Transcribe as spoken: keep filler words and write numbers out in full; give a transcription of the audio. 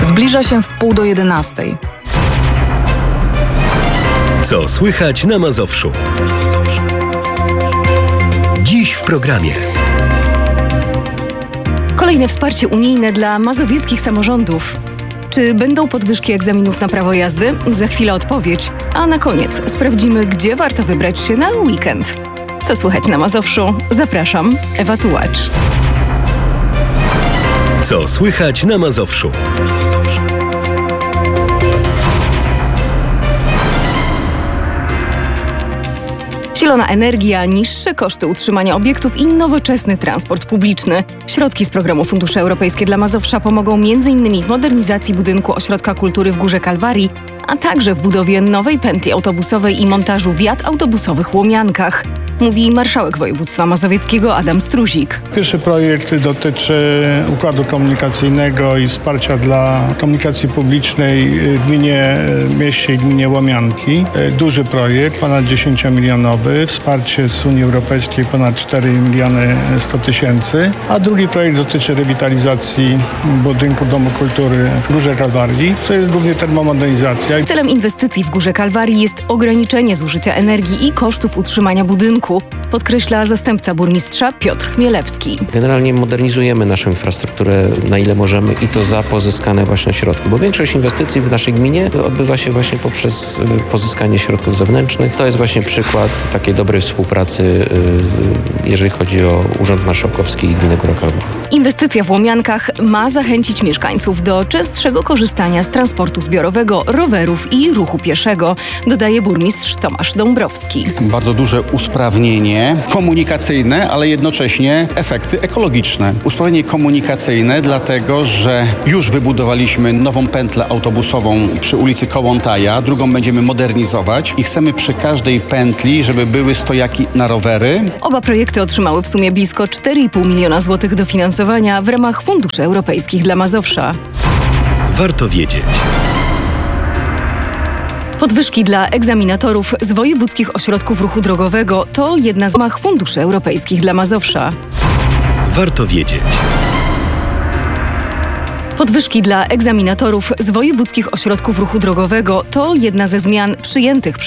Zbliża się w pół do jedenastej. Co słychać na Mazowszu? Dziś w programie. Kolejne wsparcie unijne dla mazowieckich samorządów. Czy będą podwyżki egzaminów na prawo jazdy? Za chwilę odpowiedź. A na koniec sprawdzimy, gdzie warto wybrać się na weekend. Co słychać na Mazowszu? Zapraszam, Ewa Tułacz. Co słychać na Mazowszu? Zielona energia, niższe koszty utrzymania obiektów i nowoczesny transport publiczny. Środki z programu Fundusze Europejskie dla Mazowsza pomogą między innymi w modernizacji budynku Ośrodka Kultury w Górze Kalwarii, a także w budowie nowej pętli autobusowej i montażu wiat autobusowych w Łomiankach. Mówi marszałek województwa mazowieckiego Adam Struzik. Pierwszy projekt dotyczy układu komunikacyjnego i wsparcia dla komunikacji publicznej w gminie, mieście i gminie Łomianki. Duży projekt, ponad dziesięciomilionowy, wsparcie z Unii Europejskiej ponad cztery miliony sto tysięcy, a drugi projekt dotyczy rewitalizacji budynku Domu Kultury w Górze Kalwarii. To jest głównie termomodernizacja. Celem inwestycji w Górze Kalwarii jest ograniczenie zużycia energii i kosztów utrzymania budynku, podkreśla zastępca burmistrza Piotr Chmielewski. Generalnie modernizujemy naszą infrastrukturę na ile możemy i to za pozyskane właśnie środki, bo większość inwestycji w naszej gminie odbywa się właśnie poprzez pozyskanie środków zewnętrznych. To jest właśnie przykład takiej dobrej współpracy, jeżeli chodzi o Urząd Marszałkowski i Gminę Góra Kalwów. Inwestycja w Łomiankach ma zachęcić mieszkańców do częstszego korzystania z transportu zbiorowego, rowerów i ruchu pieszego, dodaje burmistrz Tomasz Dąbrowski. Bardzo duże usprawnienie komunikacyjne, ale jednocześnie efekty ekologiczne. Usprawnienie komunikacyjne dlatego, że już wybudowaliśmy nową pętlę autobusową przy ulicy Kołątaja, drugą będziemy modernizować i chcemy przy każdej pętli, żeby były stojaki na rowery. Oba projekty otrzymały w sumie blisko cztery i pół miliona złotych dofinansowania w ramach Funduszy Europejskich dla Mazowsza. Warto wiedzieć. Podwyżki dla egzaminatorów z wojewódzkich ośrodków ruchu drogowego to jedna z mach Funduszy Europejskich dla Mazowsza. Warto wiedzieć. Podwyżki dla egzaminatorów z wojewódzkich ośrodków ruchu drogowego to jedna ze zmian przyjętych przez